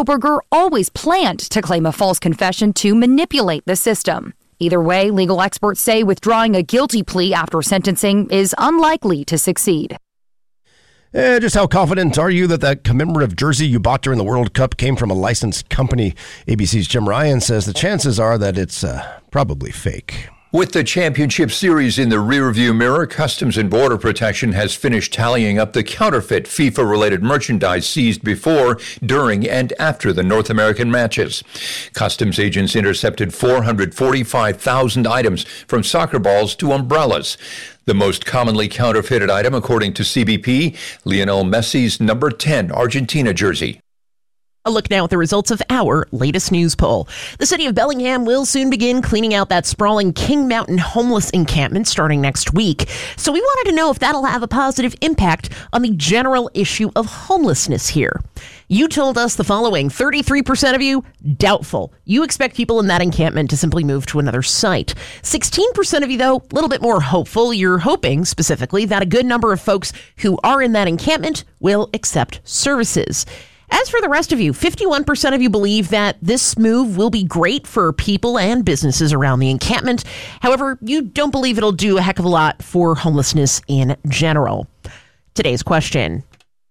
Kohberger always planned to claim a false confession to manipulate the system. Either way, legal experts say withdrawing a guilty plea after sentencing is unlikely to succeed. Just how confident are you that commemorative jersey you bought during the World Cup came from a licensed company? ABC's Jim Ryan says the chances are that it's probably fake. With the championship series in the rearview mirror, Customs and Border Protection has finished tallying up the counterfeit FIFA-related merchandise seized before, during, and after the North American matches. Customs agents intercepted 445,000 items from soccer balls to umbrellas. The most commonly counterfeited item, according to CBP, Lionel Messi's number 10 Argentina jersey. A look now at the results of our latest news poll. The city of Bellingham will soon begin cleaning out that sprawling King Mountain homeless encampment starting next week. So we wanted to know if that'll have a positive impact on the general issue of homelessness here. You told us the following: 33% of you, doubtful. You expect people in that encampment to simply move to another site. 16% of you, though, a little bit more hopeful. You're hoping, specifically, that a good number of folks who are in that encampment will accept services. As for the rest of you, 51% of you believe that this move will be great for people and businesses around the encampment. However, you don't believe it'll do a heck of a lot for homelessness in general. Today's question: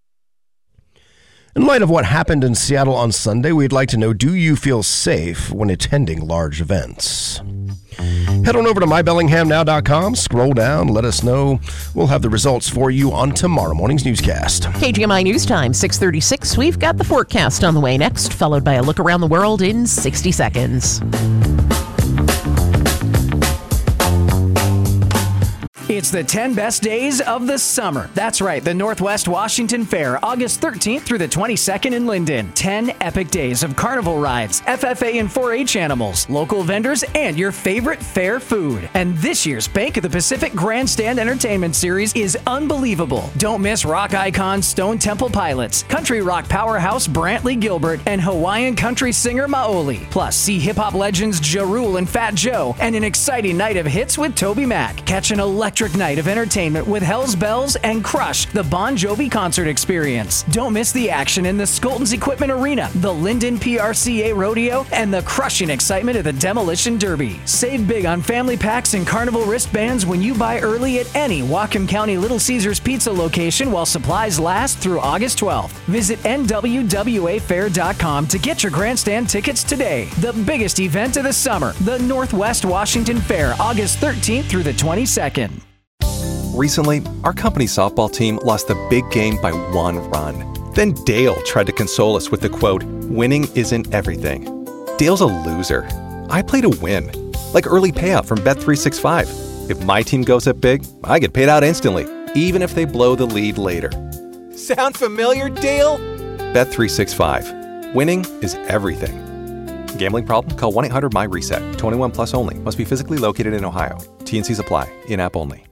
in light of what happened in Seattle on Sunday, we'd like to know, do you feel safe when attending large events? Head on over to mybellinghamnow.com, scroll down, let us know. We'll have the results for you on tomorrow morning's newscast. KGMI News Time, 6:36. We've got the forecast on the way next, followed by a look around the world in 60 seconds. It's the 10 best days of the summer. That's right, the Northwest Washington Fair, August 13th through the 22nd in Linden. 10 epic days of carnival rides, FFA and 4-H animals, local vendors, and your favorite fair food. And this year's Bank of the Pacific Grandstand Entertainment Series is unbelievable. Don't miss rock icons Stone Temple Pilots, country rock powerhouse Brantley Gilbert, and Hawaiian country singer Maoli. Plus, see hip-hop legends Ja Rule and Fat Joe, and an exciting night of hits with Toby Mac. Catch an electric night of entertainment with Hell's Bells and Crush, the Bon Jovi concert experience. Don't miss the action in the Skolton's Equipment Arena, the Linden PRCA Rodeo, and the crushing excitement of the Demolition Derby. Save big on family packs and carnival wristbands when you buy early at any Whatcom County Little Caesars Pizza location while supplies last through August 12th. Visit nwwafair.com to get your grandstand tickets today. The biggest event of the summer, the Northwest Washington Fair, August 13th through the 22nd. Recently, our company's softball team lost the big game by 1 run. Then Dale tried to console us with the quote, "Winning isn't everything." Dale's a loser. I play to win, like early payout from Bet365. If my team goes up big, I get paid out instantly, even if they blow the lead later. Sound familiar, Dale? Bet365. Winning is everything. Gambling problem? Call 1-800-MY-RESET. 21 plus only. Must be physically located in Ohio. T&Cs apply. In-app only.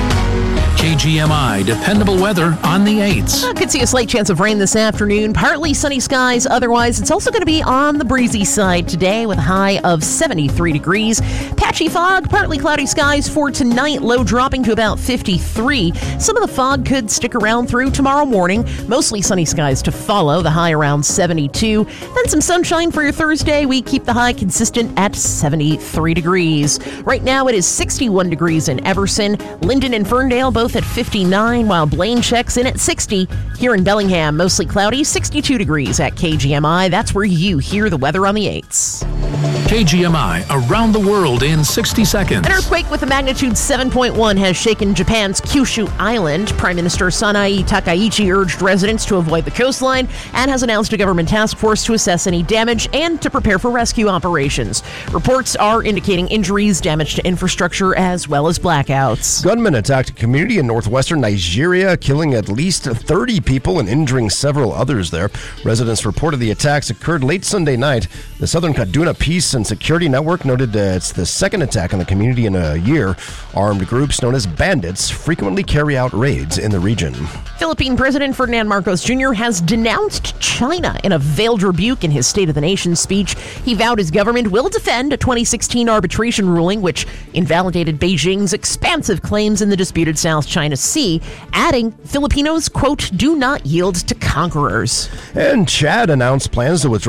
KGMI dependable weather on the 8s. Could see a slight chance of rain this afternoon. Partly sunny skies otherwise. It's also going to be on the breezy side today with a high of 73 degrees. Patchy fog, partly cloudy skies for tonight. Low dropping to about 53. Some of the fog could stick around through tomorrow morning. Mostly sunny skies to follow. The high around 72. Then some sunshine for your Thursday. We keep the high consistent at 73 degrees. Right now it is 61 degrees in Everson. Linden and Ferndale both at 59, while Blaine checks in at 60. Here in Bellingham, mostly cloudy, 62 degrees at KGMI. That's where you hear the weather on the 8s. KGMI around the world in 60 seconds. An earthquake with a magnitude 7.1 has shaken Japan's Kyushu Island. Prime Minister Sanae Takaichi urged residents to avoid the coastline and has announced a government task force to assess any damage and to prepare for rescue operations. Reports are indicating injuries, damage to infrastructure, as well as blackouts. Gunmen attacked a community in northwestern Nigeria, killing at least 30 people and injuring several others there. Residents reported the attacks occurred late Sunday night. The Southern Kaduna Peace and Security Network noted it's the second attack on the community in a year. Armed groups known as bandits frequently carry out raids in the region. Philippine President Ferdinand Marcos Jr. has denounced China in a veiled rebuke in his State of the Nation speech. He vowed his government will defend a 2016 arbitration ruling which invalidated Beijing's expansive claims in the disputed South China Sea, adding Filipinos, quote, do not yield to conquerors. And Chad announced plans to withdraw